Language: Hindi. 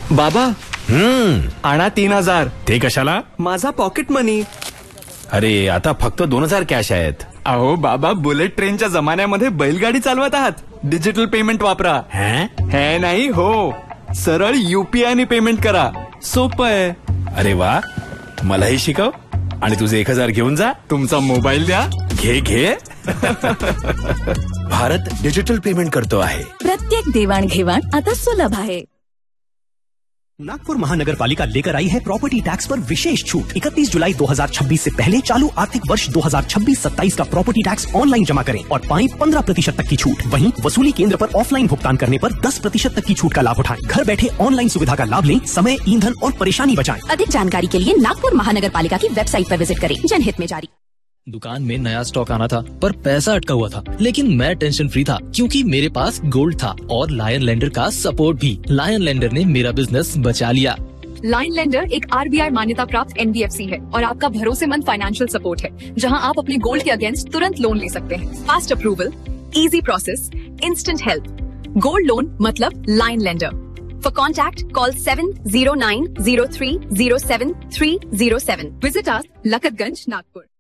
बाबा आणा 3,000. ते कशाला? माझा पॉकेट मनी. अरे आता फक्त 2,000 कॅश आहेत. अहो बाबा, बुलेट ट्रेनच्या जमान्यामध्ये बैलगाडी चालवत आहात. डिजिटल पेमेंट वापरा. हे नाही हो, सरळ UPI ने पेमेंट करा. सोपं आहे. अरे वा, मलाही शिकव. आणि तुझे 1,000 घेऊन जा. तुमचा मोबाईल द्या. घे. भारत डिजिटल पेमेंट करतो आहे. प्रत्येक देवाणघेवाण आता सुलभ आहे. नागपुर महानगर पालिका लेकर आई है प्रॉपर्टी टैक्स पर विशेष छूट. 31 जुलाई 2026 से पहले चालू आर्थिक वर्ष 2026-27 का प्रॉपर्टी टैक्स ऑनलाइन जमा करें और पाएं 15% तक की छूट. वहीं वसूली केंद्र पर ऑफलाइन भुगतान करने पर 10% तक की छूट का लाभ उठाएं. घर बैठे ऑनलाइन सुविधा का लाभ लें, समय, ईंधन और परेशानी बचाएं. अधिक जानकारी के लिए नागपुर महानगर पालिका की वेबसाइट पर विजिट करें. जनहित में जारी. दुकान में नया स्टॉक आना था पर पैसा अटका हुआ था, लेकिन मैं टेंशन फ्री था क्योंकि मेरे पास गोल्ड था और लायन लेंडर का सपोर्ट भी. लायन लेंडर ने मेरा बिजनेस बचा लिया. लायन लेंडर एक RBI मान्यता प्राप्त NBFC है और आपका भरोसेमंद फाइनेंशियल सपोर्ट है, जहां आप अपने गोल्ड के अगेंस्ट तुरंत लोन ले सकते हैं. Fast approval, easy process, instant help. Gold loan मतलब lion lender. For contact, call 7090307307. Visit us, Lakatganj, Nagpur.